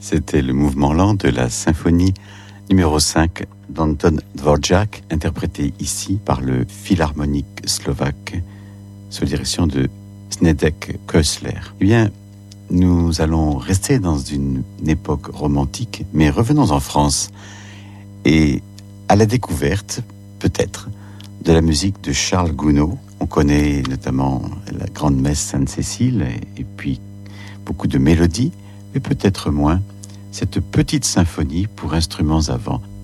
C'était le mouvement lent de la symphonie numéro 5 d'Anton Dvorak, interprété ici par le Philharmonique slovaque sous la direction de Zdeněk Koestler. Eh bien, nous allons rester dans une époque romantique, mais revenons en France et à la découverte, peut-être, de la musique de Charles Gounod. On connaît notamment la Grande Messe Sainte-Cécile et puis beaucoup de mélodies, mais peut-être moins cette petite symphonie pour instruments à vent